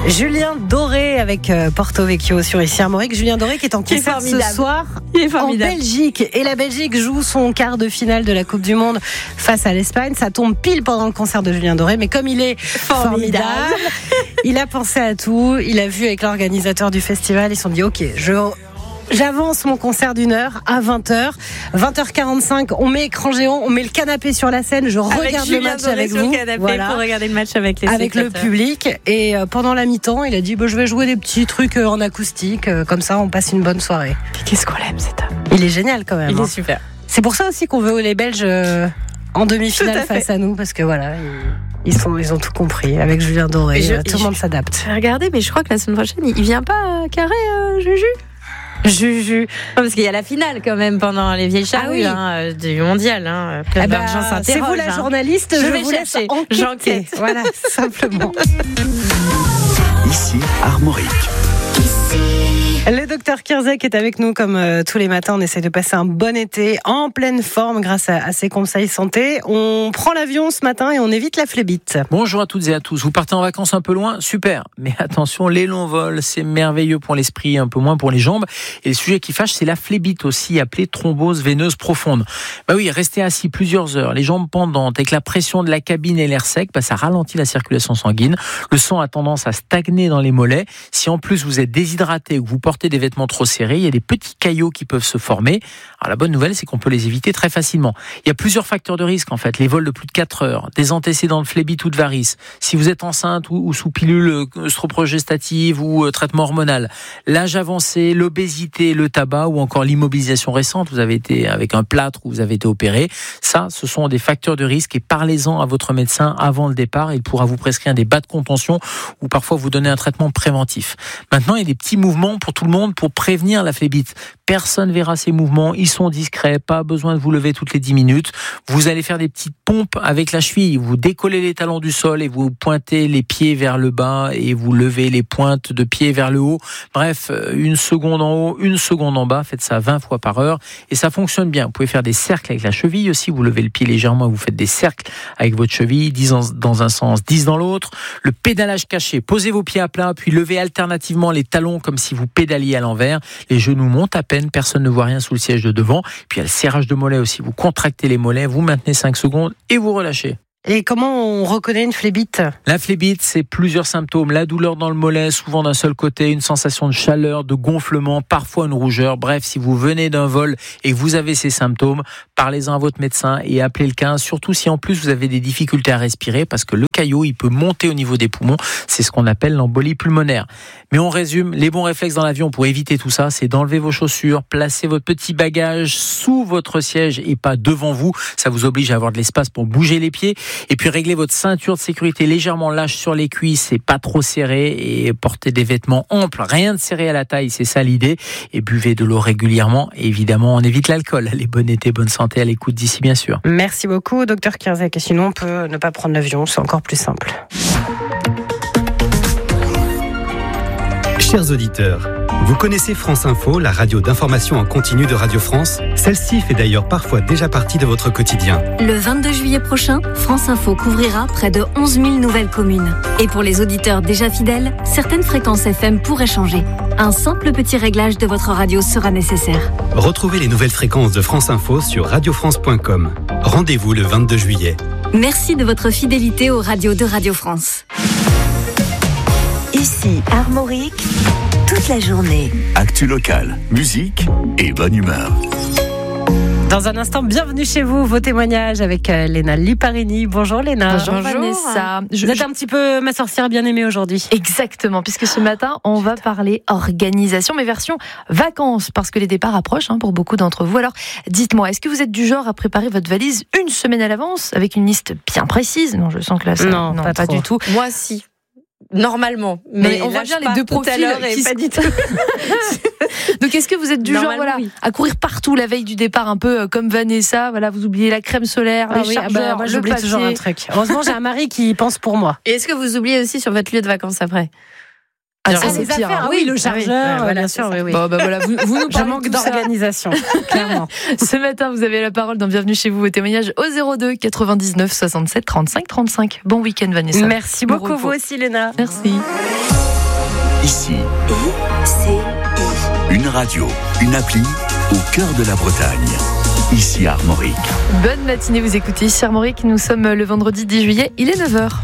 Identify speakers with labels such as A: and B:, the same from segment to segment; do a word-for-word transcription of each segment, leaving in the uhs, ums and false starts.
A: Julien Doré avec Porto Vecchio sur Ici Armorique. Julien Doré qui est en concert ce soir en Belgique. Et la Belgique joue son quart de finale de la Coupe du Monde face à l'Espagne. Ça tombe pile pendant le concert de Julien Doré. Mais comme il est formidable, formidable il a pensé à tout. Il a vu avec l'organisateur du festival. Ils se sont dit, ok, je... J'avance mon concert d'une heure à vingt heures. vingt heures quarante-cinq, on met écran géant, on met le canapé sur la scène. Je avec regarde
B: Julien
A: le match
B: Doré
A: avec
B: sur
A: vous.
B: Le canapé
A: voilà.
B: Pour regarder le match avec les
A: Avec le public. Et euh, pendant la mi-temps, il a dit bah, je vais jouer des petits trucs euh, en acoustique. Euh, comme ça, on passe une bonne soirée.
B: Qu'est-ce qu'on l'aime, cet homme.
A: Il est génial quand même.
B: Il
A: hein.
B: est super.
A: C'est pour ça aussi qu'on veut les Belges euh, en demi-finale à face à nous. Parce que voilà, ils, ils, sont, ils ont tout compris. Avec Julien Doré, je, euh, tout je, le monde s'adapte.
B: Regardez, mais je crois que la semaine prochaine, il vient pas euh, carré, euh, Juju
A: Juju.
B: Parce qu'il y a la finale quand même pendant les vieilles charrues
A: ah oui.
B: hein, du mondial. Hein.
A: Eh bah, c'est vous la journaliste,
B: je,
A: je
B: vais
A: vous laisse
B: chercher.
A: enquêter.
B: J'enquête.
A: Voilà, simplement.
C: Ici Armorique.
A: Le docteur Kirzek est avec nous comme euh, tous les matins. On essaie de passer un bon été en pleine forme grâce à, à ses conseils santé. On prend l'avion ce matin et on évite la phlébite.
D: Bonjour à toutes et à tous. Vous partez en vacances un peu loin? Super. Mais attention, les longs vols, c'est merveilleux pour l'esprit, un peu moins pour les jambes. Et le sujet qui fâche, c'est la phlébite, aussi appelée thrombose veineuse profonde. Bah oui, rester assis plusieurs heures, les jambes pendantes, avec la pression de la cabine et l'air sec, bah ça ralentit la circulation sanguine. Le sang a tendance à stagner dans les mollets. Si en plus vous êtes déshydraté ou que vous portez des vêtements trop serrés, il y a des petits caillots qui peuvent se former. Alors la bonne nouvelle, c'est qu'on peut les éviter très facilement. Il y a plusieurs facteurs de risque en fait. Les vols de plus de quatre heures, des antécédents de phlébite ou de varices, si vous êtes enceinte ou, ou sous pilule œstrogestative ou euh, traitement hormonal, l'âge avancé, l'obésité, le tabac ou encore l'immobilisation récente, vous avez été avec un plâtre ou vous avez été opéré. Ça, ce sont des facteurs de risque et parlez-en à votre médecin avant le départ. Il pourra vous prescrire des bas de contention ou parfois vous donner un traitement préventif. Maintenant, il y a des petits mouvements pour tout le monde pour prévenir la phlébite. Personne verra ces mouvements, ils sont discrets, pas besoin de vous lever toutes les dix minutes. Vous allez faire des petites pompes avec la cheville, vous décollez les talons du sol et vous pointez les pieds vers le bas et vous levez les pointes de pied vers le haut. Bref, une seconde en haut, une seconde en bas, faites ça vingt fois par heure et ça fonctionne bien. Vous pouvez faire des cercles avec la cheville aussi, vous levez le pied légèrement et vous faites des cercles avec votre cheville, dix dans un sens, dix dans l'autre. Le pédalage caché, posez vos pieds à plat puis levez alternativement les talons comme si vous pédaliez à l'envers. Les genoux montent à peine, personne ne voit rien sous le siège de devant. Puis il y a le serrage de mollets aussi. Vous contractez les mollets, vous maintenez cinq secondes et vous relâchez.
A: Et comment on reconnaît une phlébite ?
D: La phlébite, c'est plusieurs symptômes. La douleur dans le mollet, souvent d'un seul côté, une sensation de chaleur, de gonflement, parfois une rougeur. Bref, si vous venez d'un vol et que vous avez ces symptômes, parlez-en à votre médecin et appelez le quinze. Surtout si en plus vous avez des difficultés à respirer parce que le caillot, il peut monter au niveau des poumons. C'est ce qu'on appelle l'embolie pulmonaire. Mais on résume, les bons réflexes dans l'avion pour éviter tout ça, c'est d'enlever vos chaussures, placer votre petit bagage sous votre siège et pas devant vous. Ça vous oblige à avoir de l'espace pour bouger les pieds. Et puis réglez votre ceinture de sécurité légèrement lâche sur les cuisses et pas trop serré et portez des vêtements amples, rien de serré à la taille, c'est ça l'idée. Et buvez de l'eau régulièrement. Et évidemment, on évite l'alcool. Allez, bon été, bonne santé à l'écoute d'ici bien sûr.
A: Merci beaucoup, docteur Kirzek. Et sinon, on peut ne pas prendre l'avion, c'est encore plus simple.
C: Chers auditeurs, vous connaissez France Info, la radio d'information en continu de Radio France? Celle-ci fait d'ailleurs parfois déjà partie de votre quotidien.
E: Le vingt-deux juillet prochain, France Info couvrira près de onze mille nouvelles communes. Et pour les auditeurs déjà fidèles, certaines fréquences F M pourraient changer. Un simple petit réglage de votre radio sera nécessaire.
C: Retrouvez les nouvelles fréquences de France Info sur radio france point com. Rendez-vous le vingt-deux juillet.
E: Merci de votre fidélité aux radios de Radio France.
F: Ici Armorique, toute la journée.
G: Actu locale, musique et bonne humeur.
A: Dans un instant, bienvenue chez vous, vos témoignages avec euh, Léna Liparini. Bonjour Léna.
H: Bonjour, Bonjour. Vanessa.
A: Je, vous êtes un petit peu ma sorcière bien-aimée aujourd'hui.
H: Exactement, puisque ce matin, on va parler organisation, mais version vacances, parce que les départs approchent hein, pour beaucoup d'entre vous. Alors, dites-moi, est-ce que vous êtes du genre à préparer votre valise une semaine à l'avance, avec une liste bien précise? Non, je sens que là, ça,
A: non,
H: non
A: pas,
H: pas du tout.
B: Moi, si. Normalement, mais,
H: mais on voit bien les deux profils
B: qui pas du tout.
H: Donc est-ce que vous êtes du genre voilà oui. à courir partout la veille du départ un peu comme Vanessa, voilà, vous oubliez la crème solaire,
A: ah
H: les
A: oui,
H: chargeurs,
A: bah, moi j'oublie
H: le papier.
A: toujours un truc. Heureusement j'ai un mari qui pense pour moi.
B: Et est-ce que vous oubliez aussi sur votre lieu de vacances après?
H: Ah, ça,
A: ah,
H: c'est
A: les
H: pire.
A: Affaires,
H: hein.
A: oui, le chargeur,
H: ah, oui.
A: ouais, voilà, bien sûr, oui, oui.
H: Bon, bah, voilà, vous, vous nous
A: Je manque d'organisation, clairement.
H: Ce matin, vous avez la parole dans Bienvenue chez vous, vos témoignages au zéro deux quatre-vingt-dix-neuf soixante-sept trente-cinq trente-cinq. Bon week-end, Vanessa.
A: Merci beaucoup, vous aussi, Léna.
H: Merci.
G: Ici.
F: I C I.
G: Une radio, une appli au cœur de la Bretagne. Ici Armorique.
H: Bonne matinée, vous écoutez Ici Armorique. Nous sommes le vendredi dix juillet, il est neuf heures.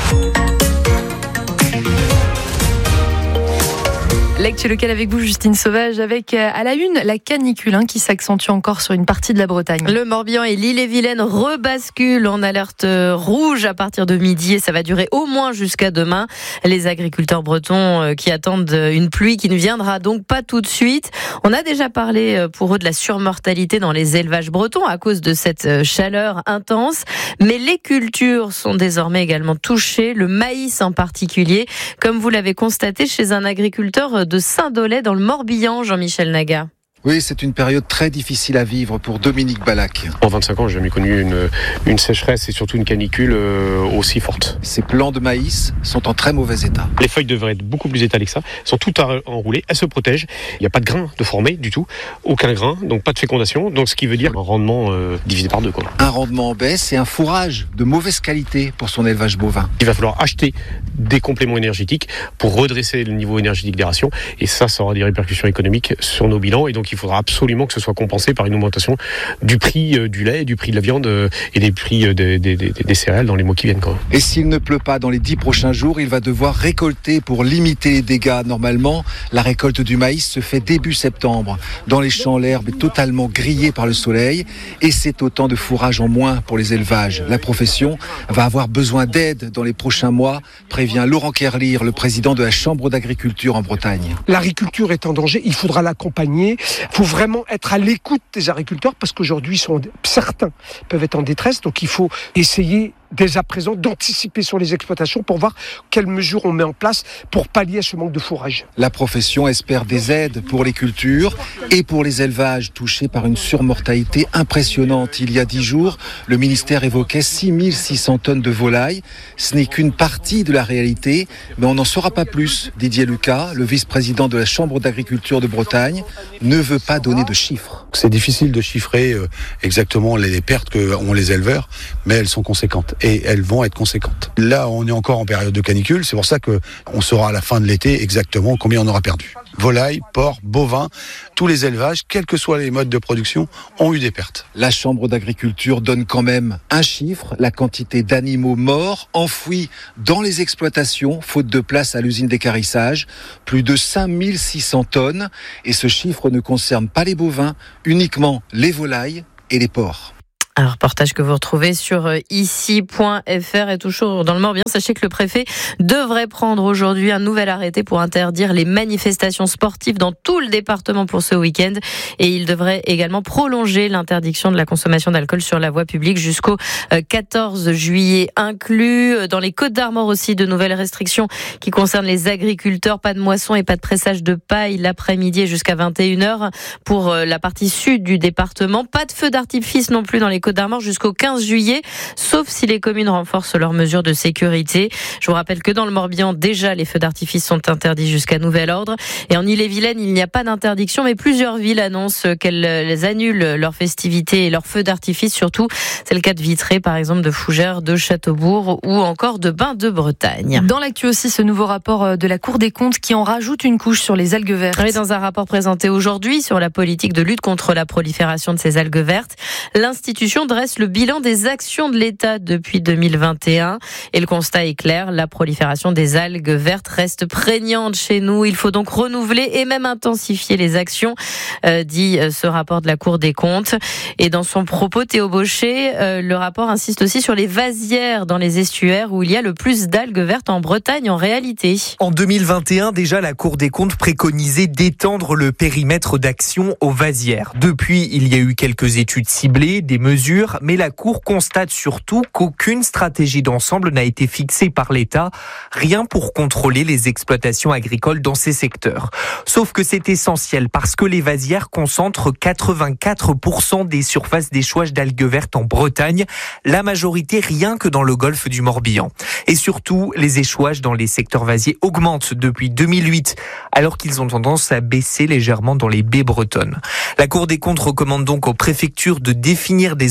H: L'actu locale avec vous, Justine Sauvage, avec à la une la canicule hein, qui s'accentue encore sur une partie de la Bretagne.
B: Le Morbihan et l'Ille-et-Vilaine rebasculent en alerte rouge à partir de midi et ça va durer au moins jusqu'à demain. Les agriculteurs bretons qui attendent une pluie qui ne viendra donc pas tout de suite. On a déjà parlé pour eux de la surmortalité dans les élevages bretons à cause de cette chaleur intense, mais les cultures sont désormais également touchées, le maïs en particulier, comme vous l'avez constaté chez un agriculteur de Saint-Dolay dans le Morbihan, Jean-Michel Naga.
I: Oui, c'est une période très difficile à vivre pour Dominique Ballac.
J: En vingt-cinq ans, j'ai jamais connu une, une sécheresse et surtout une canicule euh, aussi forte.
I: Ces plants de maïs sont en très mauvais état.
J: Les feuilles devraient être beaucoup plus étalées que ça. Elles sont toutes enroulées, elles se protègent. Il n'y a pas de grain de formé du tout, aucun grain, donc pas de fécondation. Donc ce qui veut dire un rendement euh, divisé par deux, quoi.
I: Un rendement en baisse et un fourrage de mauvaise qualité pour son élevage bovin.
J: Il va falloir acheter des compléments énergétiques pour redresser le niveau énergétique des rations. Et ça, ça aura des répercussions économiques sur nos bilans. Et donc il faudra absolument que ce soit compensé par une augmentation du prix du lait, du prix de la viande et des prix des, des, des, des céréales dans les mois qui viennent. Quoi.
I: Et s'il ne pleut pas dans les dix prochains jours, il va devoir récolter pour limiter les dégâts. Normalement, la récolte du maïs se fait début septembre. Dans les champs, l'herbe est totalement grillée par le soleil et c'est autant de fourrage en moins pour les élevages. La profession va avoir besoin d'aide dans les prochains mois, prévient Laurent Kerlir, le président de la Chambre d'agriculture en Bretagne.
K: L'agriculture est en danger, il faudra l'accompagner. Il faut vraiment être à l'écoute des agriculteurs parce qu'aujourd'hui, sont, certains peuvent être en détresse. Donc il faut essayer dès à présent d'anticiper sur les exploitations pour voir quelles mesures on met en place pour pallier à ce manque de fourrage.
I: La profession espère des aides pour les cultures et pour les élevages touchés par une surmortalité impressionnante. Il y a dix jours, le ministère évoquait six mille six cents tonnes de volailles. Ce n'est qu'une partie de la réalité, mais on n'en saura pas plus. Didier Lucas, le vice-président de la Chambre d'agriculture de Bretagne, ne veut pas donner de chiffres.
L: C'est difficile de chiffrer exactement les pertes qu'ont les éleveurs, mais elles sont conséquentes. Et elles vont être conséquentes. Là, on est encore en période de canicule, c'est pour ça qu'on saura à la fin de l'été exactement combien on aura perdu. Volailles, porcs, bovins, tous les élevages, quels que soient les modes de production, ont eu des pertes.
I: La Chambre d'agriculture donne quand même un chiffre, la quantité d'animaux morts, enfouis dans les exploitations, faute de place à l'usine d'équarrissage, plus de cinq mille six cents tonnes. Et ce chiffre ne concerne pas les bovins, uniquement les volailles et les porcs.
B: Un reportage que vous retrouvez sur ici point f r et toujours dans le Morbihan. Sachez que le préfet devrait prendre aujourd'hui un nouvel arrêté pour interdire les manifestations sportives dans tout le département pour ce week-end. Et il devrait également prolonger l'interdiction de la consommation d'alcool sur la voie publique jusqu'au quatorze juillet inclus. Dans les Côtes-d'Armor aussi, de nouvelles restrictions qui concernent les agriculteurs. Pas de moisson et pas de pressage de paille l'après-midi et jusqu'à vingt et une heures pour la partie sud du département. Pas de feux d'artifice non plus dans les Côtes-d'Armor jusqu'au quinze juillet, sauf si les communes renforcent leurs mesures de sécurité. Je vous rappelle que dans le Morbihan, déjà, les feux d'artifice sont interdits jusqu'à nouvel ordre. Et en Ille-et-Vilaine, il n'y a pas d'interdiction, mais plusieurs villes annoncent qu'elles annulent leurs festivités et leurs feux d'artifice, surtout. C'est le cas de Vitré, par exemple, de Fougères, de Châteaubourg ou encore de Bain-de-Bretagne.
H: Dans l'actu aussi, ce nouveau rapport de la Cour des comptes qui en rajoute une couche sur les algues vertes.
B: Oui, dans un rapport présenté aujourd'hui sur la politique de lutte contre la prolifération de ces algues vertes, l'institution dresse le bilan des actions de l'État depuis deux mille vingt et un. Et le constat est clair, la prolifération des algues vertes reste prégnante chez nous. Il faut donc renouveler et même intensifier les actions, euh, dit ce rapport de la Cour des comptes. Et dans son propos, Théo Bauchet, euh, le rapport insiste aussi sur les vasières dans les estuaires où il y a le plus d'algues vertes en Bretagne en réalité.
M: En deux mille vingt et un, déjà, la Cour des comptes préconisait d'étendre le périmètre d'action aux vasières. Depuis, il y a eu quelques études ciblées, des mesures, mais la Cour constate surtout qu'aucune stratégie d'ensemble n'a été fixée par l'État, rien pour contrôler les exploitations agricoles dans ces secteurs. Sauf que c'est essentiel parce que les vasières concentrent quatre-vingt-quatre pour cent des surfaces d'échouage d'algues vertes en Bretagne, la majorité rien que dans le golfe du Morbihan. Et surtout, les échouages dans les secteurs vasiers augmentent depuis deux mille huit, alors qu'ils ont tendance à baisser légèrement dans les baies bretonnes. La Cour des comptes recommande donc aux préfectures de définir des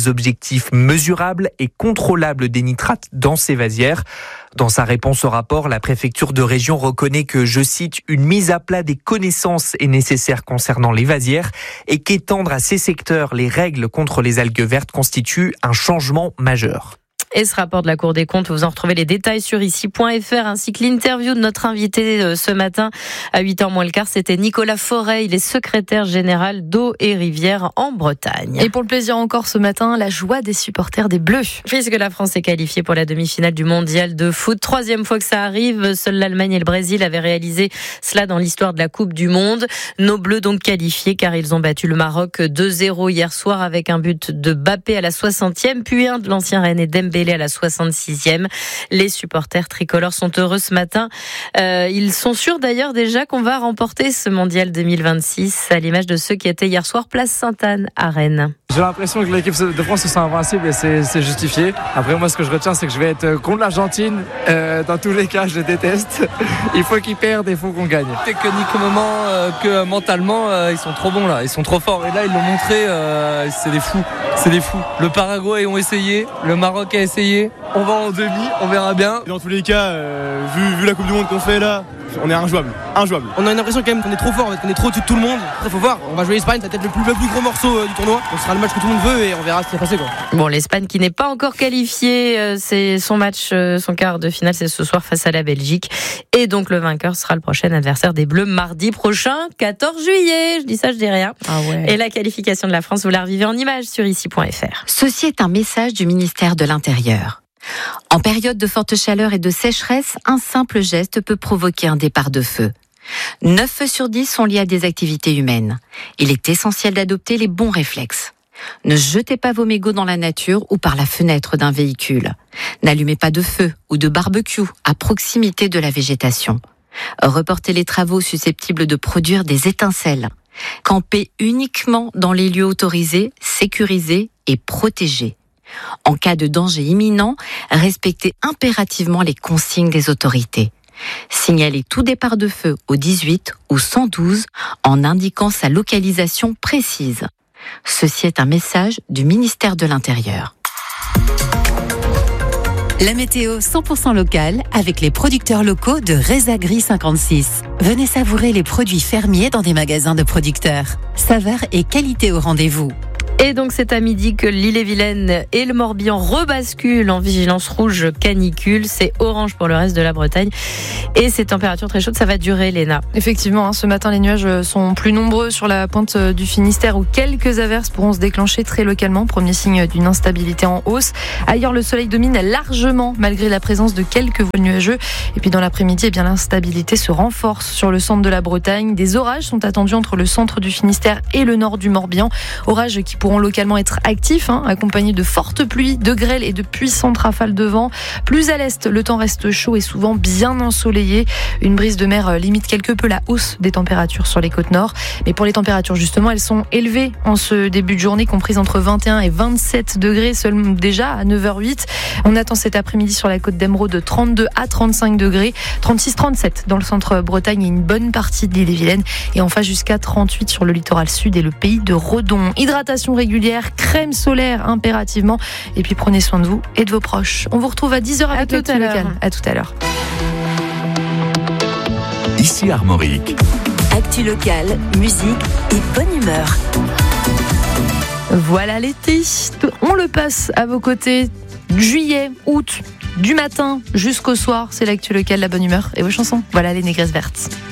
M: des objectifs mesurables et contrôlables des nitrates dans ces vasières. Dans sa réponse au rapport, la préfecture de région reconnaît que, je cite, une mise à plat des connaissances est nécessaire concernant les vasières et qu'étendre à ces secteurs les règles contre les algues vertes constitue un changement majeur.
B: Et ce rapport de la Cour des comptes, vous en retrouvez les détails sur ici point f r ainsi que l'interview de notre invité ce matin à huit heures moins le quart. C'était Nicolas Forêt, il est secrétaire général d'Eau et Rivière en Bretagne.
H: Et pour le plaisir encore ce matin, la joie des supporters des Bleus.
B: Puisque la France est qualifiée pour la demi-finale du mondial de foot, troisième fois que ça arrive, seuls l'Allemagne et le Brésil avaient réalisé cela dans l'histoire de la Coupe du Monde. Nos Bleus donc qualifiés car ils ont battu le Maroc deux zéro hier soir avec un but de Mbappé à la soixantième, puis un de l'ancien Rennais Dembélé à la soixante-sixième. Les supporters tricolores sont heureux ce matin. Euh, ils sont sûrs d'ailleurs déjà qu'on va remporter ce mondial deux mille vingt-six, à l'image de ceux qui étaient hier soir place Sainte-Anne à Rennes.
N: J'ai l'impression que l'équipe de France se sent invincible et c'est, c'est justifié. Après moi ce que je retiens c'est que je vais être contre l'Argentine. Euh, dans tous les cas je les déteste. Il faut qu'ils perdent et il faut qu'on gagne.
O: Techniquement euh, que mentalement euh, ils sont trop bons là, ils sont trop forts et là ils l'ont montré, euh, c'est des fous, c'est des fous. Le Paraguay ont essayé, le Maroc a essayé, on va en demi, on verra bien.
P: Dans tous les cas, euh, vu, vu la Coupe du Monde qu'on fait là, on est injouable, injouable.
Q: On a une impression quand même qu'on est trop fort, qu'on est trop au-dessus de tout le monde. Après faut voir, on va jouer l'Espagne, c'est peut-être le plus, le plus gros morceau euh, du tournoi. Ce sera le match que tout le monde veut et on verra ce qui va passer quoi.
B: Bon, l'Espagne qui n'est pas encore qualifiée, euh, c'est son match, euh, son quart de finale, c'est ce soir face à la Belgique. Et donc le vainqueur sera le prochain adversaire des Bleus mardi prochain, quatorze juillet. Je dis ça, je dis rien.
H: Ah ouais.
B: Et la qualification de la France, vous la revivez en images sur ici point f r.
R: Ceci est un message du ministère de l'Intérieur. En période de forte chaleur et de sécheresse, un simple geste peut provoquer un départ de feu. neuf feux sur dix sont liés à des activités humaines. Il est essentiel d'adopter les bons réflexes. Ne jetez pas vos mégots dans la nature ou par la fenêtre d'un véhicule. N'allumez pas de feu ou de barbecue à proximité de la végétation. Reportez les travaux susceptibles de produire des étincelles. Campez uniquement dans les lieux autorisés, sécurisés et protégés. En cas de danger imminent, respectez impérativement les consignes des autorités. Signalez tout départ de feu au dix-huit ou cent douze en indiquant sa localisation précise. Ceci est un message du ministère de l'Intérieur.
S: La météo cent pour cent locale avec les producteurs locaux de Rezagri cinquante-six. Venez savourer les produits fermiers dans des magasins de producteurs. Saveur et qualité au rendez-vous.
B: Et donc c'est à midi que l'Ille-et-Vilaine et le Morbihan rebasculent en vigilance rouge canicule. C'est orange pour le reste de la Bretagne. Et ces températures très chaudes, ça va durer, Léna.
H: Effectivement, hein, ce matin, les nuages sont plus nombreux sur la pointe du Finistère où quelques averses pourront se déclencher très localement. Premier signe d'une instabilité en hausse. Ailleurs, le soleil domine largement malgré la présence de quelques vols nuageux. Et puis dans l'après-midi, eh bien, l'instabilité se renforce sur le centre de la Bretagne. Des orages sont attendus entre le centre du Finistère et le nord du Morbihan. Orages qui pourront localement être actifs, hein, accompagnés de fortes pluies, de grêles et de puissantes rafales de vent. Plus à l'est, le temps reste chaud et souvent bien ensoleillé. Une brise de mer limite quelque peu la hausse des températures sur les côtes nord. Mais pour les températures, justement, elles sont élevées en ce début de journée, comprises entre vingt et un et vingt-sept degrés seulement déjà à neuf heures huit. On attend cet après-midi sur la côte d'Emeraude de trente-deux à trente-cinq degrés, trente-six trente-sept dans le centre Bretagne et une bonne partie de l'Ille-et-Vilaine. Et enfin jusqu'à trente-huit sur le littoral sud et le pays de Redon. Hydratation régulière, crème solaire impérativement. Et puis prenez soin de vous et de vos proches. On vous retrouve à dix heures avec l'actu locale. À tout à l'heure.
G: Ici Armorique.
F: Actu locale, musique et bonne humeur.
H: Voilà l'été. On le passe à vos côtés. Juillet, août, du matin jusqu'au soir. C'est l'actu locale, la bonne humeur et vos chansons. Voilà les négresses vertes.